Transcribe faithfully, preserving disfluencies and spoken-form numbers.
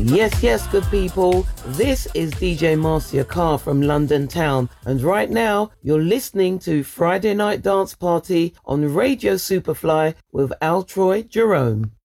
Yes, yes, good people. This is D J Marcia Carr from London Town. And right now, you're listening to Friday Night Dance Party on Radio Superfly with Altroy Jerome.